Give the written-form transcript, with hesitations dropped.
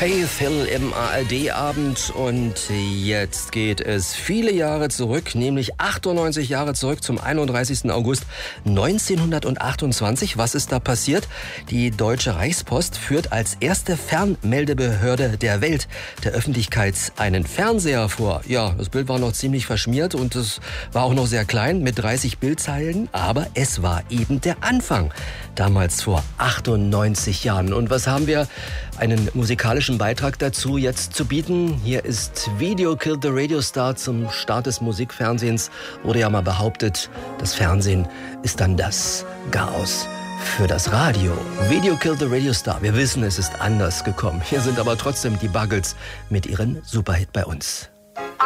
Faith Hill im ARD-Abend und jetzt geht es viele Jahre zurück, nämlich 98 Jahre zurück zum 31. August 1928. Was ist da passiert? Die Deutsche Reichspost führt als erste Fernmeldebehörde der Welt der Öffentlichkeit einen Fernseher vor. Ja, das Bild war noch ziemlich verschmiert und es war auch noch sehr klein mit 30 Bildzeilen, aber es war eben der Anfang. Damals vor 98 Jahren. Und was haben wir? Einen musikalischen Beitrag dazu jetzt zu bieten. Hier ist Video Killed the Radio Star zum Start des Musikfernsehens. Wurde ja mal behauptet, das Fernsehen ist dann das Chaos für das Radio. Video Killed the Radio Star. Wir wissen, es ist anders gekommen. Hier sind aber trotzdem die Buggles mit ihrem Superhit bei uns.